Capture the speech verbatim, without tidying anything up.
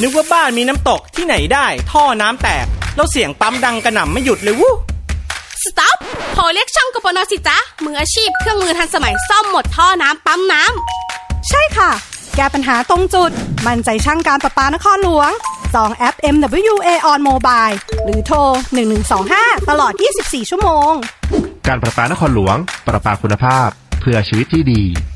นึกว่าบ้านมีน้ำตกที่ไหนได้ท่อน้ำแตกแล้วเสียงปั๊มดังกระหน่ำไม่หยุดเลยวู้สต็อปโทรเรียกช่างกปน.สิจ๊ะมืออาชีพเครื่องมือทันสมัยซ่อมหมดท่อน้ำปั๊มน้ำใช่ค่ะแก้ปัญหาตรงจุดมั่นใจช่างการประปานครหลวงจองแอป เอ็ม ดับเบิลยู เอ on Mobile หรือโทรหนึ่งหนึ่งสองห้าตลอดยี่สิบสี่ชั่วโมงการประปานครหลวงประปาคุณภาพเพื่อชีวิตที่ดี